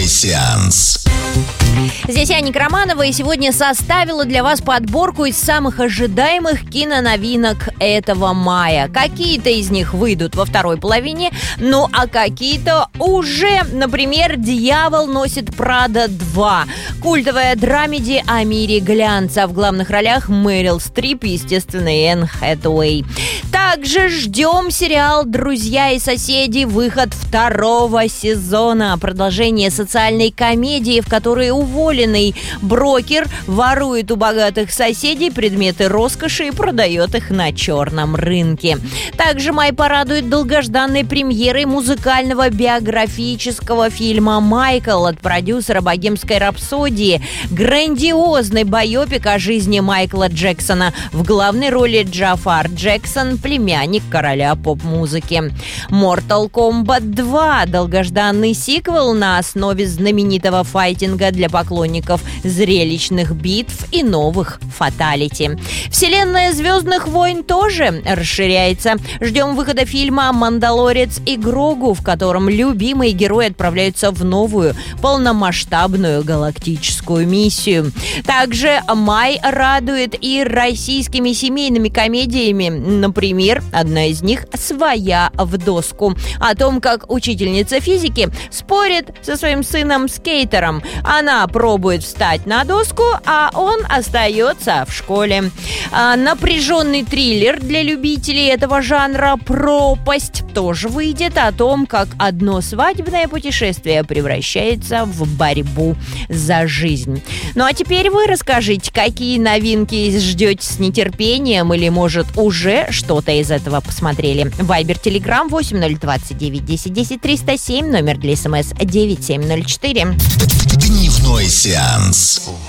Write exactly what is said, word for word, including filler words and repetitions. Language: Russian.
Дневной сеанс. Здесь я, Ника Романова, и сегодня составила для вас подборку из самых ожидаемых киноновинок этого мая. Какие-то из них выйдут во второй половине, ну а какие-то уже. Например, «Дьявол носит Прада два». Культовая драмеди о мире глянца. В главных ролях Мэрил Стрип, естественно, и Энн Хэтэуэй. Также ждем сериал «Друзья и соседи», выход второго сезона. Продолжение социальной комедии, в которой уволенный брокер ворует у богатых соседей предметы роскоши и продает их на черном рынке. Также май порадует долгожданной премьерой музыкального биографического фильма «Майкл» от продюсера «Богемской рапсодии». Грандиозный байопик о жизни Майкла Джексона. В главной роли Джафар Джексон, племянник короля поп-музыки. Mortal Kombat два. Долгожданный сиквел на основе знаменитого файтинга для поклонников зрелищных битв и новых фаталити. Вселенная «Звездных войн» тоже расширяется. Ждем выхода фильма «Мандалорец и Грогу», в котором любимые герои отправляются в новую полномасштабную галактическую миссию. Также май радует и российскими семейными комедиями. Например, одна из них «Своя в доску». О том, как учительница физики спорит со своим сыном-скейтером. Она пробует встать на доску, а он остается в школе. А, напряженный триллер для любителей этого жанра «Пропасть» тоже выйдет, о том, как одно свадебное путешествие превращается в борьбу за жизнь. Ну а теперь вы расскажите, какие новинки ждете с нетерпением или, может, уже что-то из этого посмотрели. Вайбер, Телеграм восемь ноль двадцать девять десять десять триста семь, номер для СМС девять семь ноль четыре. Дневной сеанс.